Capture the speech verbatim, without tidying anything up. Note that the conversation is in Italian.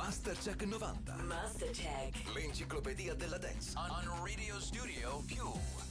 Mastercheck novanta. Mastercheck. L'enciclopedia della dance. On Radio Studio più.